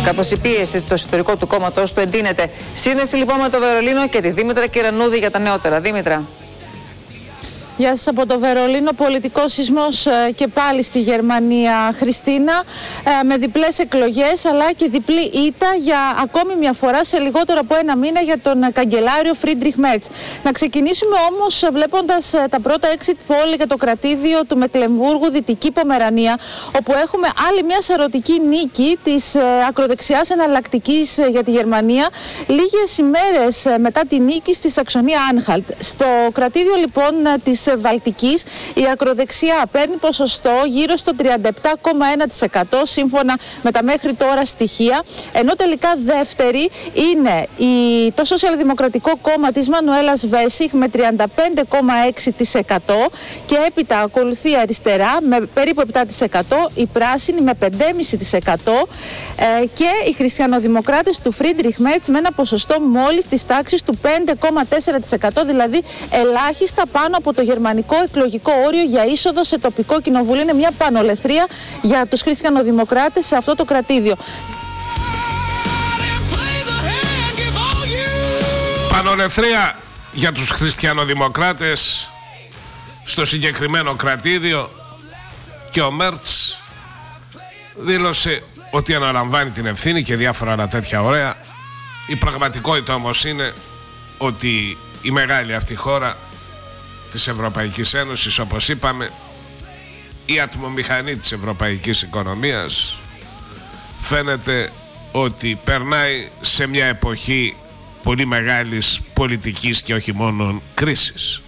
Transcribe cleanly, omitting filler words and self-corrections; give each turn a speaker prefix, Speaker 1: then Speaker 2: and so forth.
Speaker 1: Κάπως η πίεση στο εσωτερικό του κόμματος του εντείνεται. Σύνδεση λοιπόν με το Βερολίνο και τη Δήμητρα Κυρανούδη για τα νεότερα. Δήμητρα.
Speaker 2: Γεια σας από το Βερολίνο. Πολιτικός σεισμός και πάλι στη Γερμανία, Χριστίνα, με διπλές εκλογές αλλά και διπλή ήττα για ακόμη μια φορά σε λιγότερο από ένα μήνα για τον καγκελάριο Φρίντριχ Μέρτς. Να ξεκινήσουμε όμως βλέποντας τα πρώτα exit poll για το κρατήδιο του Μεκλεμβούργου, Δυτική Πομερανία, όπου έχουμε άλλη μια σαρωτική νίκη της ακροδεξιάς εναλλακτικής για τη Γερμανία, λίγες ημέρες μετά τη νίκη στη Σαξονία Άνχαλτ. Στο κρατήδιο λοιπόν της Βαλτικής η ακροδεξιά παίρνει ποσοστό γύρω στο 37,1% σύμφωνα με τα μέχρι τώρα στοιχεία, ενώ τελικά δεύτερη είναι το Σοσιαλδημοκρατικό Κόμμα της Μανουέλας Βέσιχ με 35,6% και έπειτα ακολουθεί η αριστερά με περίπου 7%, η πράσινη με 5,5% και οι χριστιανοδημοκράτες του Φρίντριχ Μέρτς με ένα ποσοστό μόλις της τάξης του 5,4%, δηλαδή ελάχιστα πάνω από το γερμανικό εκλογικό όριο για είσοδο σε τοπικό κοινοβούλιο. Είναι μια πανολεθρία για τους χριστιανοδημοκράτες σε αυτό το κρατήδιο.
Speaker 3: Πανολεθρία για τους χριστιανοδημοκράτες στο συγκεκριμένο κρατήδιο, και ο Μέρτς δήλωσε ότι αναλαμβάνει την ευθύνη και διάφορα άλλα τέτοια ωραία. Η πραγματικότητα όμως είναι ότι η μεγάλη αυτή χώρα της Ευρωπαϊκής Ένωσης, όπως είπαμε, η ατμομηχανή της ευρωπαϊκής οικονομίας, φαίνεται ότι περνάει σε μια εποχή πολύ μεγάλης πολιτικής και όχι μόνο κρίσης.